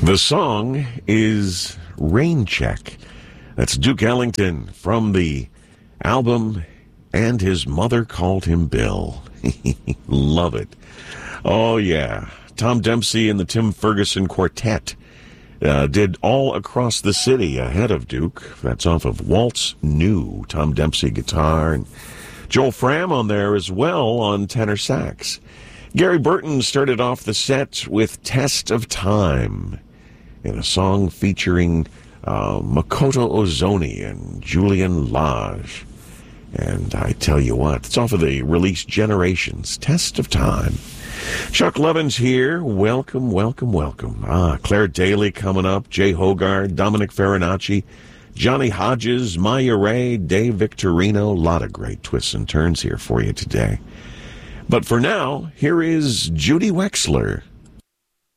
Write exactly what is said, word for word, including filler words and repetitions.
The song is Rain Check. That's Duke Ellington from the album And His Mother Called Him Bill. Love it. Oh, yeah. Tom Dempsey and the Tim Ferguson Quartet uh, did All Across the City ahead of Duke. That's off of Waltz New. Tom Dempsey guitar and Joel Fram on there as well on tenor sax. Gary Burton started off the set with Test of Time, in a song featuring uh, Makoto Ozoni and Julian Lage. And I tell you what, it's off of the release Generations, Test of Time. Chuck Levin's here. Welcome, welcome, welcome. Ah, Claire Daly coming up, Jay Hogarth, Dominic Farinacci, Johnny Hodges, Maya Ray, Dave Victorino. A lot of great twists and turns here for you today. But for now, here is Judy Wexler.